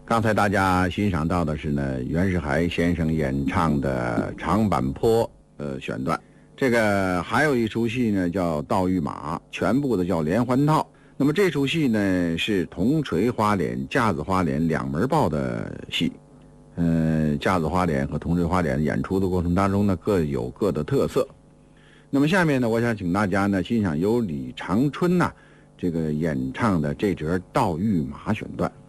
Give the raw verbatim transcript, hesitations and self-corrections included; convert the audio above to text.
刚才大家欣赏到的是呢袁世海先生演唱的长坂坡呃选段。这个还有一出戏呢叫盗御马，全部的叫连环套。那么这出戏呢是铜锤花脸、架子花脸两门报的戏。嗯，架子花脸和铜锤花脸演出的过程当中呢各有各的特色。那么下面呢我想请大家呢欣赏由李长春呐、啊、这个演唱的这折盗御马选段。